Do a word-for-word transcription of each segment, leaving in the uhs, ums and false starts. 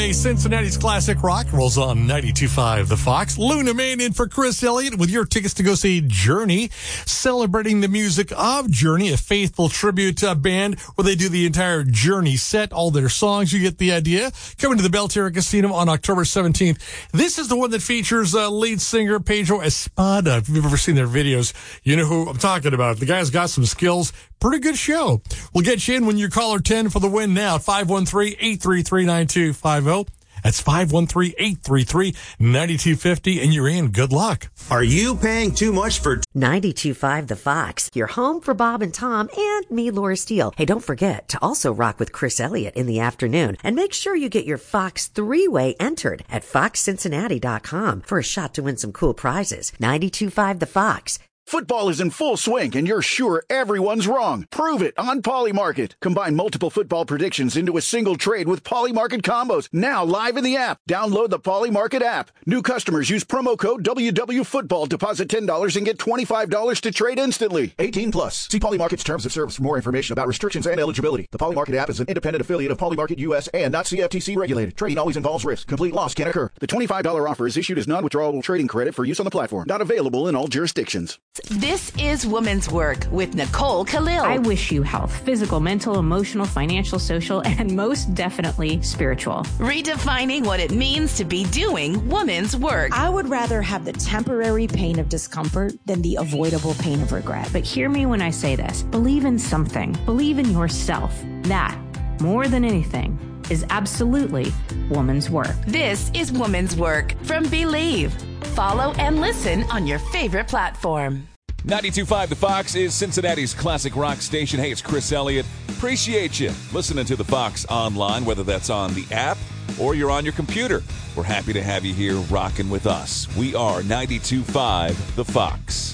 Cincinnati's Classic Rock rolls on ninety-two point five The Fox. Luna Main in for Chris Elliott with your tickets to go see Journey, celebrating the music of Journey, a faithful tribute uh, band where they do the entire Journey set, all their songs. You get the idea. Coming to the Belterra Casino on October seventeenth. This is the one that features uh, lead singer Pedro Espada. If you've ever seen their videos, you know who I'm talking about. The guy's got some skills. Pretty good show. We'll get you in when you call our ten for the win now. five one three, eight three three, nine two five zero. That's five one three, eight three three, nine two five zero, and you're in. Good luck. Are you paying too much for ninety-two point five The Fox, your home for Bob and Tom and me, Laura Steele. Hey, don't forget to also rock with Chris Elliott in the afternoon, and make sure you get your Fox three-way entered at fox cincinnati dot com for a shot to win some cool prizes. ninety-two point five The Fox. Football is in full swing, and you're sure everyone's wrong. Prove it on Polymarket. Combine multiple football predictions into a single trade with Polymarket combos. Now live in the app. Download the Polymarket app. New customers use promo code W W Football. Deposit ten dollars and get twenty-five dollars to trade instantly. eighteen plus. See Polymarket's terms of service for more information about restrictions and eligibility. The Polymarket app is an independent affiliate of Polymarket U S and not C F T C regulated. Trading always involves risk. Complete loss can occur. The twenty-five dollars offer is issued as non-withdrawable trading credit for use on the platform. Not available in all jurisdictions. This is Woman's Work with Nicole Khalil. I wish you health, physical, mental, emotional, financial, social, and most definitely spiritual. Redefining what it means to be doing woman's work. I would rather have the temporary pain of discomfort than the avoidable pain of regret. But hear me when I say this. Believe in something. Believe in yourself. That, more than anything, is absolutely woman's work. This is Woman's Work from Believe. Follow and listen on your favorite platform. ninety-two point five The Fox is Cincinnati's classic rock station. Hey, it's Chris Elliott. Appreciate you listening to The Fox online, whether that's on the app or you're on your computer. We're happy to have you here rocking with us. We are ninety-two point five The Fox.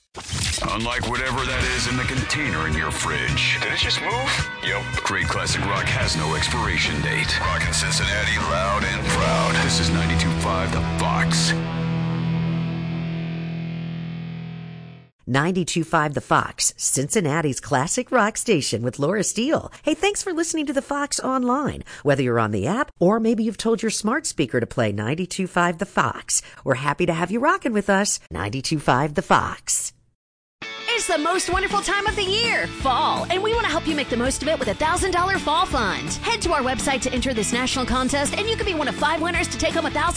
Unlike whatever that is in the container in your fridge. Did it just move? Yep. Great classic rock has no expiration date. Rockin' Cincinnati loud and proud. This is ninety-two point five The Fox. ninety-two point five The Fox, Cincinnati's classic rock station with Laura Steele. Hey, thanks for listening to The Fox online. Whether you're on the app or maybe you've told your smart speaker to play ninety-two point five The Fox. We're happy to have you rocking with us. ninety-two point five The Fox. It's the most wonderful time of the year, fall, and we want to help you make the most of it with a one thousand dollars Fall Fund. Head to our website to enter this national contest, and you could be one of five winners to take home a one thousand